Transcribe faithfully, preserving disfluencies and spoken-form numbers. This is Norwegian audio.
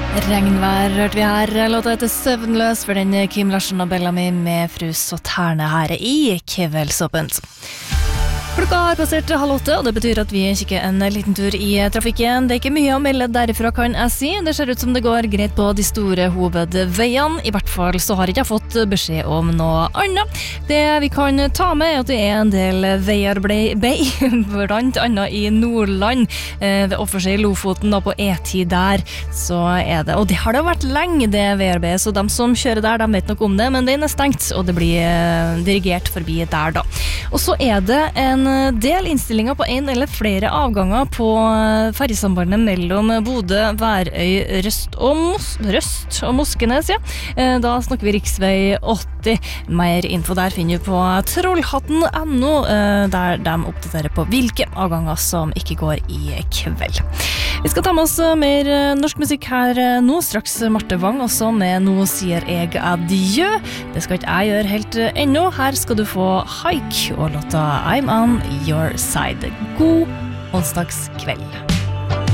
Regnvær hørte vi her, låta heter Søvnløs for den Kim Larsen og Bellamy med Frus og Terne her i Kveldsåpent. Klokka har passert halv åtte, og det betyr at vi kikker en liten tur i trafikken. Det er ikke mye å melde derifra, kan jeg si. Det ser ut som det går greit på de store hovedveiene. I hvert fall så har jeg ikke fått beskjed om noe annet. Det vi kan ta med er at det er en del veiarbeid, blant annet i Nordland, ved Offersøy i Lofoten, og på E ti der, så er det, og det har det vært lenge det veiarbeidet, så de som kjører der, de vet nok om det, men den er stengt, og det blir dirigert forbi der da. Og så er det en del innstillinger på en eller flere avganger på ferjesambandet mellom Bodø, Værøy, Røst og, Mos Røst og Moskenes, ja. Da snakker vi riksvei åtti. Mer info der finner vi på trollhatten punktum no, der de oppdaterer på hvilke avganger som ikke går i kveld. Vi skal ta med oss mer norsk musikk her nå, straks Marte Wang også med Nå sier jeg adjø. Det skal ikke jeg gjøre helt ennå. Her skal du få Haik og låta I'm on your side. God onsdagskveld.